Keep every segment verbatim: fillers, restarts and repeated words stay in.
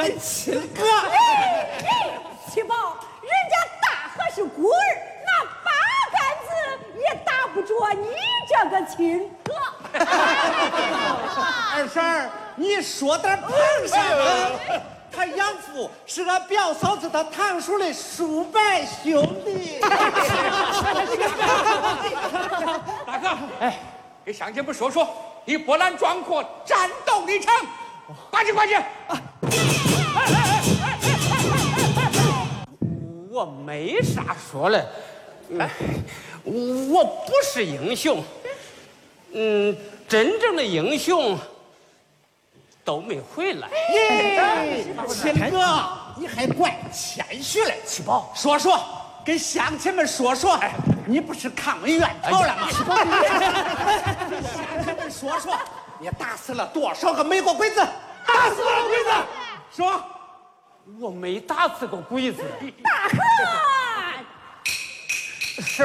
俺亲哥。 哎哎，七宝，人家大河是孤儿，那八竿子也打不着你这个亲哥。 二婶儿，你说点旁啥呢？他养父是俺表嫂子他堂叔的叔伯兄弟。 大哥，哎，给乡亲们说说你波澜壮阔战斗历程。呱唧呱唧。 我没啥说了，哎，我不是英雄，嗯，真正的英雄都没回来。 耶，亲哥，你还怪谦虚嘞。 七宝， 说说，跟乡亲们说说，你不是抗美援朝了吗？跟乡亲们说说，你打死了多少个美国鬼子？打死多少鬼子？说。 我没打死过鬼子。 大河， 是。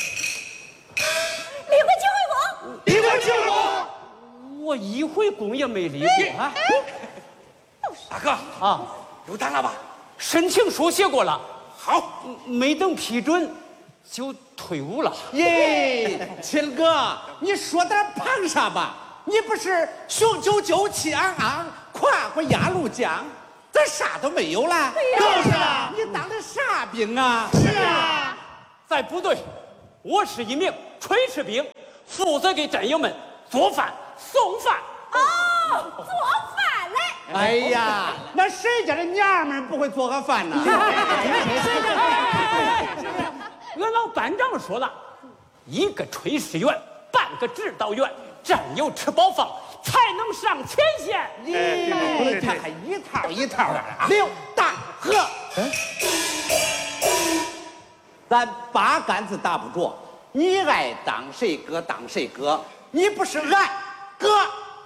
立过几回功？ 立过几回功？ 我一回功也没立过啊。 大哥啊， 有单了吧？ 申请书写过了， 好， 没等批准就退伍了。 耶，亲哥，你说点旁啥吧？你不是雄赳赳气昂昂，跨过鸭绿江？咱啥都没有了， 就是啊！你当的啥兵啊？ 是啊， 在部队，我是一名炊事兵，负责给战友们做饭送饭。 哦，做饭嘞！ 哎呀，那谁家的娘们不会做个饭呢？ 俺老班长说了，一个炊事员，半个指导员，战友吃饱饭才能上前线。 你看还一套一套的。刘大河，咱八竿子打不着，你爱当谁哥当谁哥，你不是俺哥。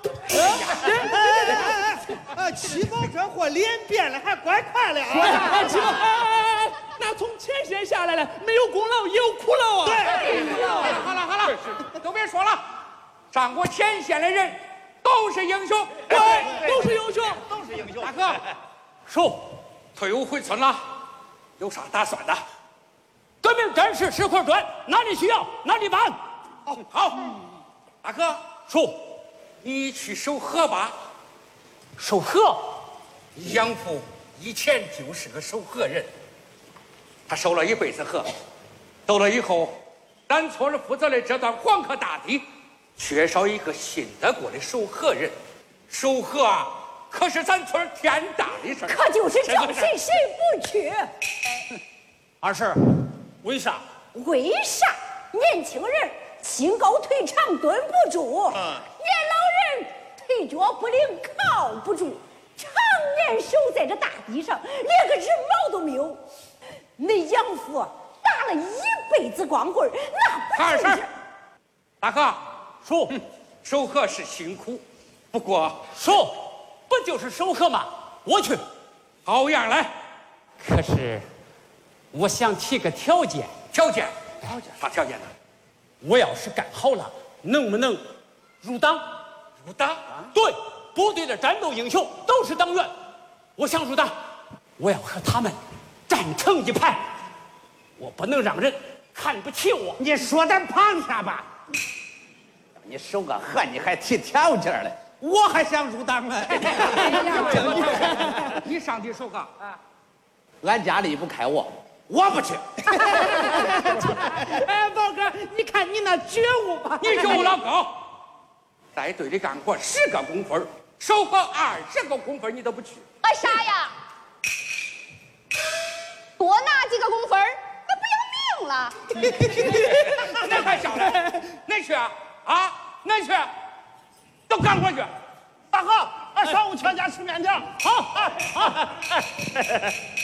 啊，七宝这货脸变了，还怪快了啊！七宝，哎哎，那从前线下来了，没有功劳也有苦劳啊！ 对，好了好了好了，都别说了，上过前线的人都是英雄， 对，都是英雄， 都是英雄。大哥，叔，退伍回村了，有啥打算的？ 革命战士十块砖，哪里需要哪里搬。 哦，好。大哥， 叔， 你去守河吧。 守河， 养父以前就是个守河人，他守了一辈子河，走了以后，咱村儿负责的这段黄河大地，缺少一个信得过的守河人。守河啊，可是咱村天大的事儿， 可就是叫谁谁不去。 二婶，为啥？ 为啥？年轻人心高腿长蹲不住，年老人腿脚不灵靠不住，常年守在这大地上，连个羽毛都没有。那养父打了一辈子光棍，那二婶不就是？， 大哥， 叔， 守河是辛苦，不过叔，不就是守河吗？我去。 好样来。 可是，我想提个条件。 条件，条件，啥条件呢？ 我要是干好了，能不能入党？ 入党？ 对，部队的战斗英雄都是党员，我想入党，我要和他们站成一排，我不能让人看不起我。 你说点旁啥吧？你守个河你还提条件嘞？我还想入党呢。 你上去守河啊？ 俺家离不开我，我不去。 哎，宝哥，你看你那觉悟吧， 你觉悟老高，在队里干活十个工分，守河二十个工分，你都不去。 啊啥呀？多拿几个工分那不要命了？ 那还笑嘞？恁去啊？啊？恁去？都干活去。 大河，俺上午全家吃面条。好，好，好。